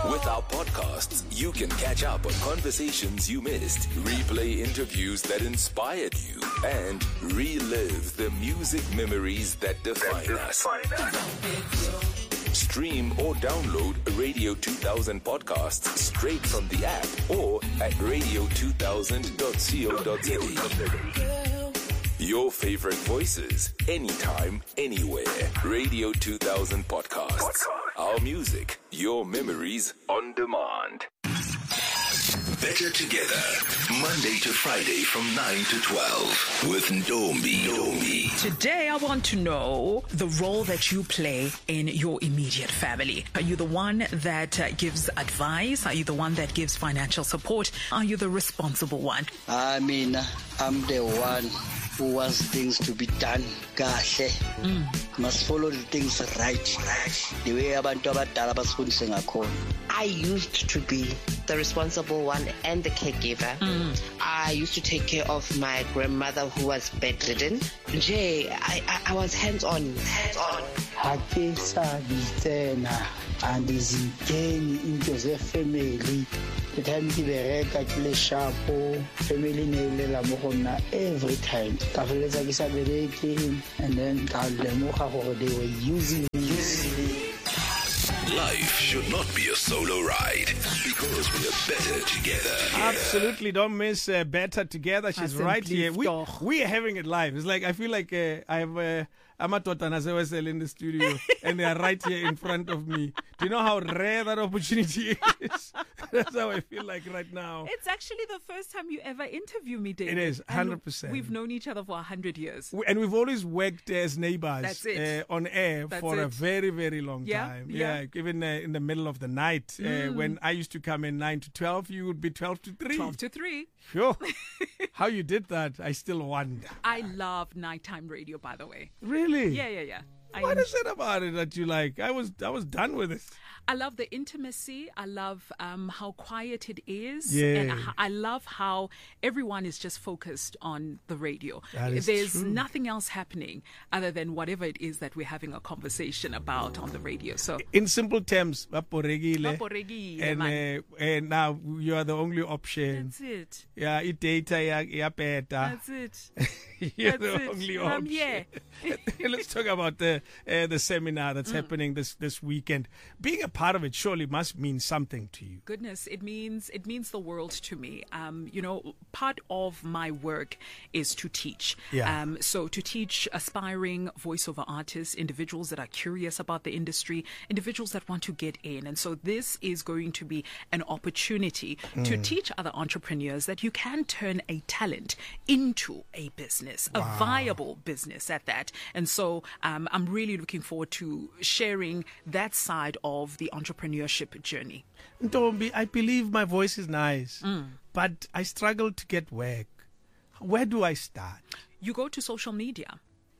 With our podcasts, you can catch up on conversations you missed, replay interviews that inspired you, and relive the music memories that define us. Stream or download Radio 2000 podcasts straight from the app or at radio2000.co.za. Your favorite voices, anytime, anywhere. Radio 2000 podcasts. Our music, your memories on demand. Better Together, Monday to Friday from 9 to 12 with Ndombi. Today I want to know the role that you play in your immediate family. Are you the one that gives advice? Are you the one that gives financial support? Are you the responsible one? I mean, I'm the one who wants things to be done kahle. Must follow the things right. The way abantu abadala basifundise ngakhona. I used to be the responsible one and the caregiver. I used to take care of my grandmother who was bedridden. I was hands-on. Ake sabitena andizingeni into ze-family. The time ke bereka ke le shapo, family ne ilela mo gona every time. Ka feletsa ke sa bereke, and then ka lemoga gore they were using me. Life should not be a solo ride because we are better together. Absolutely, don't miss Better Together. She's right here. We are having it live. It's like I feel like I have Amatota Nazewesel in the studio and they are right here in front of me. Do you know how rare that opportunity is? That's how I feel like right now. It's actually the first time you ever interview me, David. It is, 100%. We've known each other for 100 years. And we've always worked as neighbors. That's it. On air for a very, very long time. Yeah. Even in the middle of the night. When I used to come in 9 to 12, you would be 12 to 3. 12 to 3. Sure. How you did that, I still wonder. I love nighttime radio, by the way. Really? Yeah. What is it about it that you like? I was done with it. I love the intimacy. I love how quiet it is. Yeah. And I love how everyone is just focused on the radio. There's true. Nothing else happening other than whatever it is that we're having a conversation about on the radio. So, in simple terms, Vaporegile. And now you are the only option. That's it. Yeah, it data, yeah, better. That's it. You're the only option. I'm here. Let's talk about the seminar that's happening this weekend. Being a part of it surely must mean something to you. Goodness, it means the world to me. Part of my work is to teach. Yeah. So to teach aspiring voiceover artists, individuals that are curious about the industry, individuals that want to get in. And so this is going to be an opportunity to teach other entrepreneurs that you can turn a talent into a business, a viable business at that. And so I'm really looking forward to sharing that side of the entrepreneurship journey. Ntombi, I believe my voice is nice, but I struggle to get work. Where do I start? You go to social media.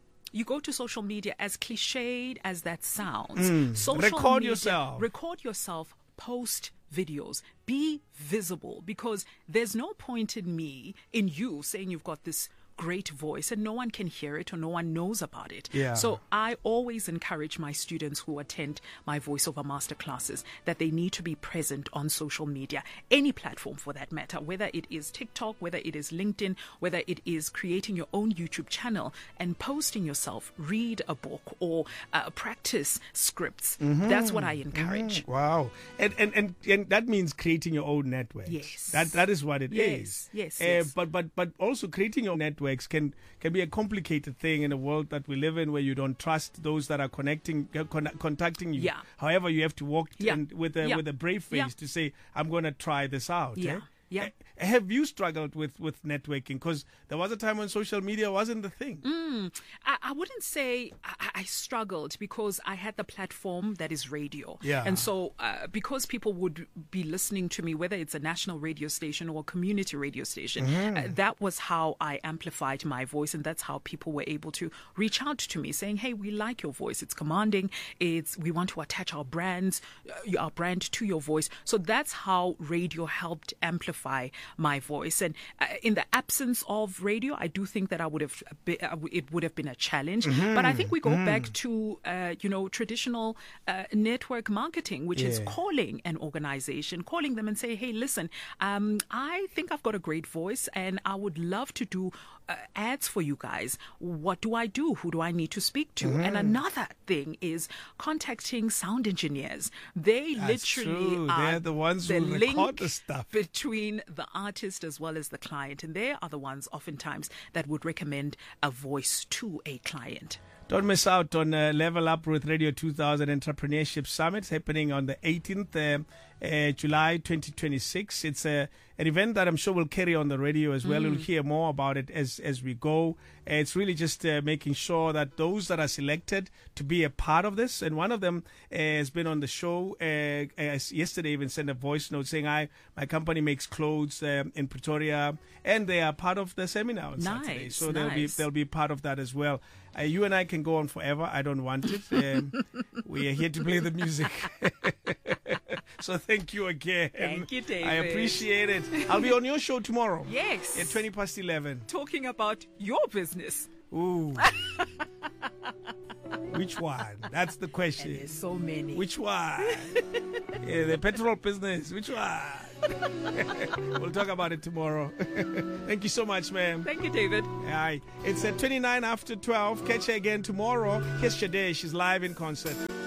As cliched as that sounds. Record yourself. Post videos. Be visible, because there's no point in you saying you've got this great voice and no one can hear it or no one knows about it. Yeah. So I always encourage my students who attend my voiceover masterclasses that they need to be present on social media, any platform for that matter, whether it is TikTok, whether it is LinkedIn, whether it is creating your own YouTube channel and posting yourself, read a book or practice scripts. That's what I encourage. Wow. And that means creating your own network. Yes. That is what it is. Yes. But also creating your networks can be a complicated thing in a world that we live in, where you don't trust those that are contacting you. Yeah. However, you have to walk with a brave face to say, I'm going to try this out. Yeah. Yeah. Have you struggled with networking? Because there was a time when social media wasn't the thing. I wouldn't say I struggled, because I had the platform that is radio. Yeah. And so because people would be listening to me, whether it's a national radio station or a community radio station, that was how I amplified my voice. And that's how people were able to reach out to me saying, hey, we like your voice. It's commanding. We want to attach our brand to your voice. So that's how radio helped amplify amplify my voice. And in the absence of radio, I do think that it would have been a challenge. But I think we go back to traditional network marketing, which is calling an organization, calling them and say, hey, listen, I think I've got a great voice and I would love to do ads for you guys. What do I do? Who do I need to speak to? And another thing is contacting sound engineers. They literally are they're the ones who record the stuff between the artist as well as the client, and they are the ones oftentimes that would recommend a voice to a client. Don't miss out on Level Up with Radio 2000 Entrepreneurship Summit happening on the 18th July 2026. It's an event that I'm sure will carry on the radio as well. You'll hear more about it as we go. It's really just making sure that those that are selected to be a part of this, and one of them has been on the show yesterday, even sent a voice note saying, my company makes clothes in Pretoria, and they are part of the seminar on Saturday. So they'll be part of that as well. You and I can go on forever. I don't want it. We are here to play the music. So thank you again. Thank you, David. I appreciate it. I'll be on your show tomorrow. Yes. At 11:20. Talking about your business. Ooh. Which one? That's the question. And there's so many. Which one? The petrol business. Which one? We'll talk about it tomorrow. Thank you so much, ma'am. Thank you, David. All right. It's at 29 after 12. Catch her again tomorrow. Here's Shade. She's live in concert.